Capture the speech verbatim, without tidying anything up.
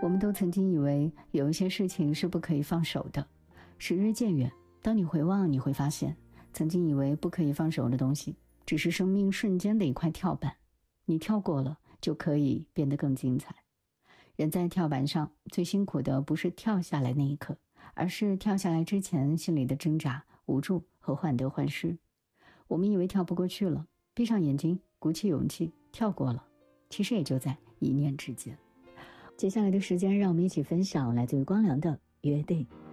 我们都曾经以为有一些事情是不可以放手的，时日渐远，当你回望，你会发现曾经以为不可以放手的东西，只是生命瞬间的一块跳板，你跳过了，就可以变得更精彩。人在跳板上最辛苦的不是跳下来那一刻，而是跳下来之前心里的挣扎、无助和患得患失。我们以为跳不过去了，闭上眼睛，鼓起勇气跳过了，其实也就在一念之间。接下来的时间，让我们一起分享来自于光良的约定。